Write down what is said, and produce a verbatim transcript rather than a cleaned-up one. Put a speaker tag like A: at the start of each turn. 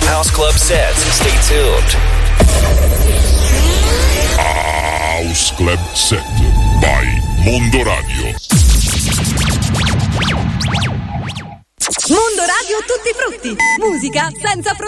A: house club sets. Stay tuned.
B: House Club Set by Mondo Radio.
C: Mondo Radio tutti frutti. Musica senza